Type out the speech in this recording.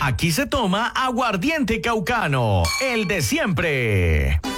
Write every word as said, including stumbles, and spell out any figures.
Aquí se toma aguardiente caucano, el de siempre.